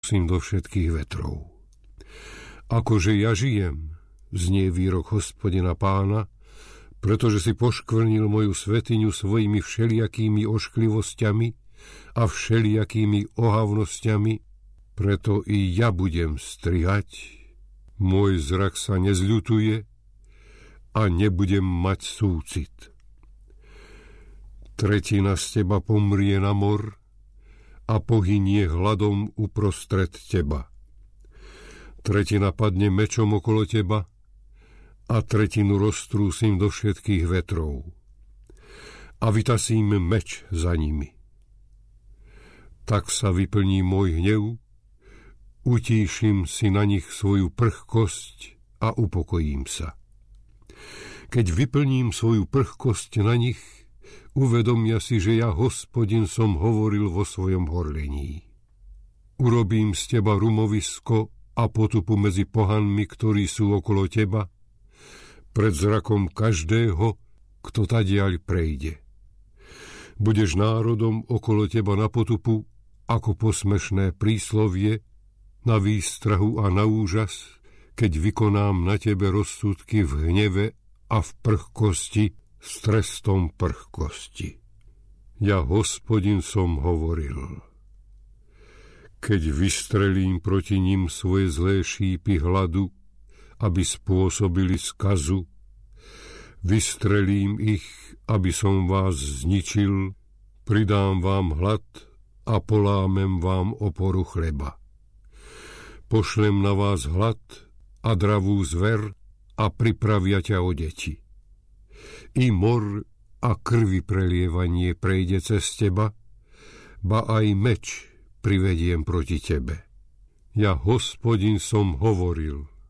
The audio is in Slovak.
syn do všetkých vetrov. Akože ja žijem, znie výrok Hospodina Pána, pretože si poškvrnil moju svetiňu svojimi všelijakými ošklivosťami a všelijakými ohavnosťami, preto i ja budem strihať, môj zrak sa nezľutuje a nebudem mať súcit. Tretina z teba pomrie na mor a pohynie hladom uprostred teba. Tretina padne mečom okolo teba a tretinu roztrúsim do všetkých vetrov. A vytasím meč za nimi. Tak sa vyplní môj hnev, utíšim si na nich svoju prchkosť a upokojím sa. Keď vyplním svoju prchkosť na nich, uvedomia si, že ja, Hospodin, som hovoril vo svojom horlení. Urobím z teba rumovisko a potupu medzi pohanmi, ktorí sú okolo teba, pred zrakom každého, kto tadiaľ prejde. Budeš národom okolo teba na potupu, ako posmešné príslovie, na výstrahu a na úžas, keď vykonám na tebe rozsudky v hneve a v prchkosti s trestom prchkosti. Ja, Hospodin, som hovoril. Keď vystrelím proti ním svoje zlé šípy hladu, aby spôsobili skazu, vystrelím ich, aby som vás zničil, pridám vám hlad a polámem vám oporu chleba. Pošlem na vás hlad a dravú zver a pripravia ťa o deti. I mor a krvi prelievanie prejde cez teba, ba aj meč privediem proti tebe. Ja, Hospodin, som hovoril.